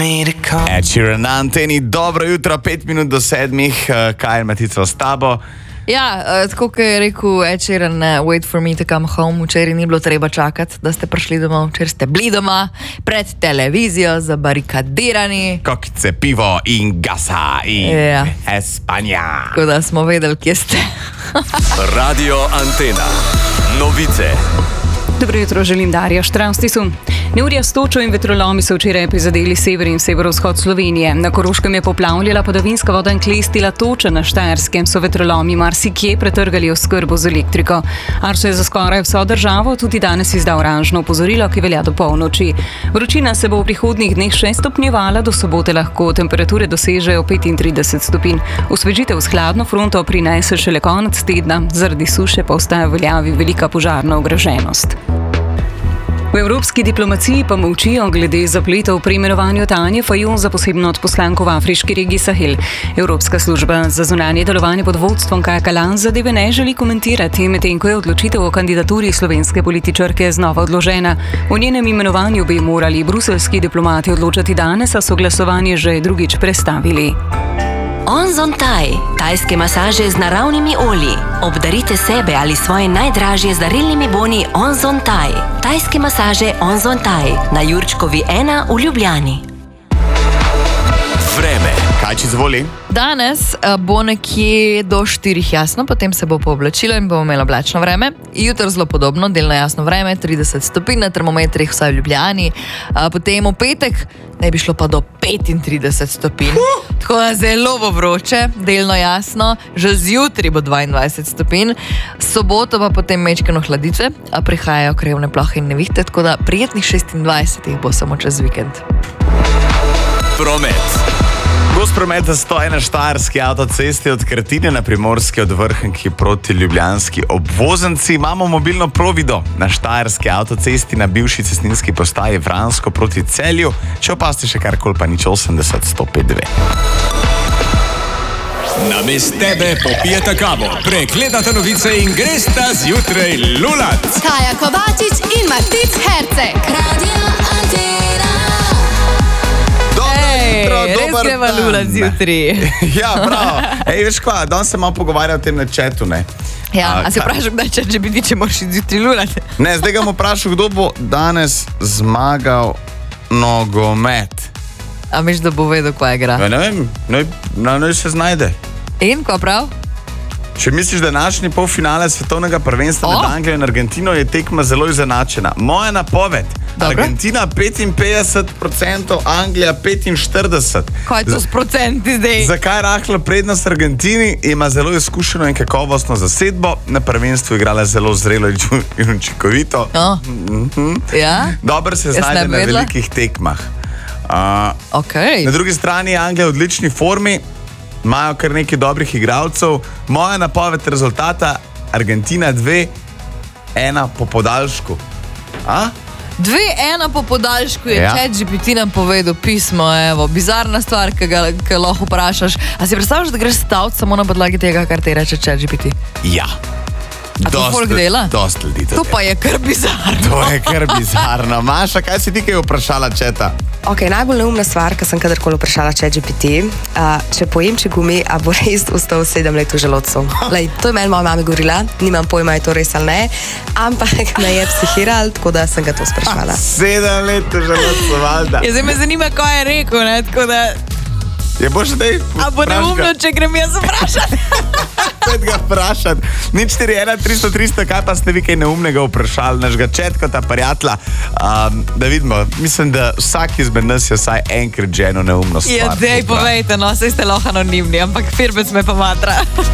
Ed Sheeran na anteni, dobro jutro, 5 minut do 7, kaj je Matica s tabo? Ja, tako kot je rekel Ed Sheeran, wait for me to come home, včeraj ni bilo treba čakati, da ste prišli domov, včeraj ste bili doma, pred televizijo, zabarikadirani. Kokice, pivo in gasa in Espanja. Tako da smo vedeli, kje ste. Radio Antena. Novice. Dobro jutro, želim Darja Štravstisu. Neurja s točo in vetrolomi so včeraj prizadeli sever in severovzhod Slovenije. Na Koroškem je poplavljala padavinska voda in klestila toča, na Štajerskem so vetrolomi marsikje pretrgali oskrbo z elektriko. Arso je za skoraj vso državo tudi danes izdal oranžno opozorilo, ki velja do polnoči. Vročina se bo v prihodnjih dneh še stopnjevala, do sobote lahko temperature dosežejo 35 stopinj. Osvežitev s hladno fronto prinese šele konec tedna, zaradi suše pa ostaja v veljavi velika požarna ogroženost. V evropski diplomaciji pa molčijo glede zapletov pri imenovanju Tanje Fajon za posebno odposlanko v afriški regiji Sahel. Evropska služba za zunanje delovanje pod vodstvom Kaja Kalan zadeve ne želi komentirati, medtem ko je odločitev o kandidaturi slovenske političarke znova odložena. O njenem imenovanju bi morali bruseljski diplomati odločati danes, a so glasovanje že drugič prestavili. Onzon Thai, tajske masaže z naravnimi olji. Obdarite sebe ali svoje najdražje z darilnimi boni Onzon Thai. Tajske masaže Onzon Thai na Jurčkovi 1 v Ljubljani. Vreme. Kaj če zvoli? Danes bo nekje do 4 jasno, potem se bo pooblačilo in bomo imeli oblačno vreme. Jutro zelo podobno, delno jasno vreme, 30 stopinj na termometrih, vsaj v Ljubljani. Potem v petek ne bi šlo pa do 35 stopinj. Tako da zelo bo vroče, delno jasno, že zjutraj bo 22 stopinj. Soboto pa potem mečkano hladice, a prihajajo krevne plohe in nevihte, tako da prijetnih 26 bo samo čez vikend. Promet. Gost promet zastoji na štajerski avtocesti od Krtine na Primorski od Vrhnki proti ljubljanski obvoznici. Imamo mobilno provido na štajerski avtocesti na bivši cestninski postaji Vransko proti Celju. Če opazite še karkoli, pa nič 80 105 2. Namest tebe popijete kavo, pregledate novice in greste zjutraj lulat. Kaja Kovačič in Matic Herceg. Radio Antena. Res greva lulat zjutraj. Ja, prav. Ej, veš kva, danes se malo pogovarjal o tem na chatu, ne? Ja, a se vprašal, kdaj ChatGPT, če moraš zjutraj lulat? Ne, zdaj ga bom vprašal, kdo bo danes zmagal nogomet. A misliš, da bo vedel, kaj igra? Ja, ne vem, naj se znajde. In, ko prav? Če misliš, da današnji polfinale svetovnega prvenstva med Anglijo in Argentino je tekma zelo izenačena. Moja napoved, Dobro. Argentina 55%, Anglija 45%. Kaj je to s procenti zdaj? Zakaj rahlo prednost Argentini? Ima zelo izkušeno in kakovostno zasedbo, na prvenstvu igrala zelo zrelo in učinkovito. Ja? Dobro se Jaz znajde ne bi na vedela. velikih tekmah. Okej. Na drugi strani je Anglija v odlični formi, imajo kar nekaj dobrih igralcev. Moja napoved rezultata, Argentina 2-1 po podaljšku. 2-1 po podaljšku je Ja. ChatGPT nam povedal pismo, evo, bizarna stvar, ki lahko vprašaš. A si predstavljaš, da greš staviti samo na podlagi tega, kar ti reče ChatGPT? Ja. A to folk dela? Dost ljudi to To dela. pa je kar bizarno. To je kar bizarno. Maša, kaj si ti kaj vprašala četa? Ok, najbolj neumna stvar, ki sem kadarkoli vprašala ChatGPT, če pojem čigumi, a bo res ostal 7 let v želodcu. Lej, to je meni moja mama govorila, nimam pojma, je to res ali ne, ampak me je psihiral, tako da sem ga to sprašvala. 7 let v želodcu, valjda. Ja, zdaj me zanima, kaj je rekel, ne, tako da... Je boš zdaj A bo neumno, če grem jaz vprašati? Spet ga vprašati. Nič 4-1-300-300, kaj pa ste vi kaj neumnega vprašali, našega četkota, prijatla. Da vidimo, mislim, da vsak izmed nas je vsaj enkrat že eno neumno stvar. Ja, dej, povejte, no, saj ste lahko anonimni, ampak firbec me pa matra.